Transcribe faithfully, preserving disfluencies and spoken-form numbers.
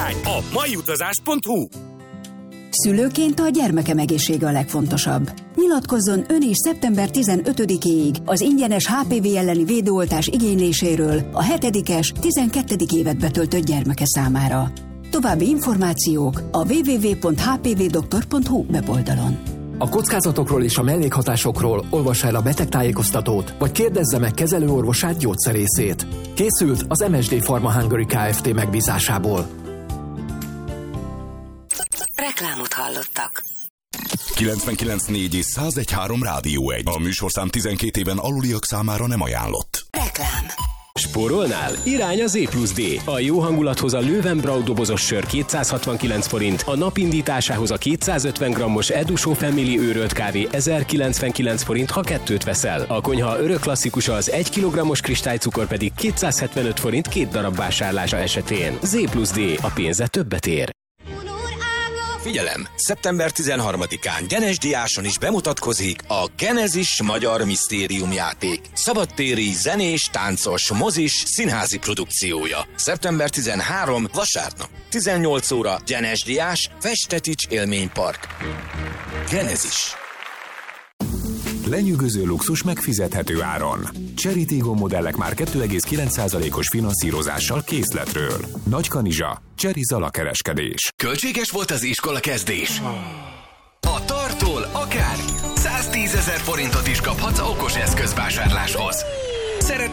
Király a maiutazás pont hu. Szülőként a gyermekem egészsége a legfontosabb. Nyilatkozzon ön is szeptember tizenötödikéig az ingyenes há pé vé elleni védőoltás igényléséről a hetedikes, tizenkettedik évet betöltött gyermeke számára. További információk a double-u double-u double-u pont h p v doktor pont h u weboldalon. A kockázatokról és a mellékhatásokról olvassa el a betegtájékoztatót, vagy kérdezze meg kezelőorvosát, gyógyszerészét. Készült az em es dé Pharma Hungary Kft. Megbízásából. Reklámot hallottak. kilencvenkilenc négy és száz egy három Rádió egy. A műsorszám tizenkét éven aluliak számára nem ajánlott. Reklám. Spórolnál? Irány a Zé plusz D. A jó hangulathoz a Löwenbräu dobozos sör kétszázhatvankilenc forint, a napindításához a kétszázötven grammos Edusó Family őrölt kávé ezerkilencvenkilenc forint, ha kettőt veszel. A konyha örök klasszikusa az egy kilogrammos kristálycukor pedig kétszázhetvenöt forint két darab vásárlása esetén. Zé plusz D. A pénze többet ér. Figyelem! szeptember tizenharmadikán Genesdiáson is bemutatkozik a Genezis Magyar Misztériumjáték. Szabadtéri, zenés, táncos, mozis, színházi produkciója. szeptember tizenharmadika vasárnap. tizennyolc óra Genesdiás, Festetics élménypark. Genezis. Lenyűgöző luxus megfizethető áron. Cherry Tiggo modellek már kettő egész kilenc százalékos finanszírozással készletről. Nagykanizsa, Cherry Zala kereskedés. Költséges volt az iskola kezdés? A Tartól akár száztízezer forintot is kaphatsz okos eszközvásárláshoz.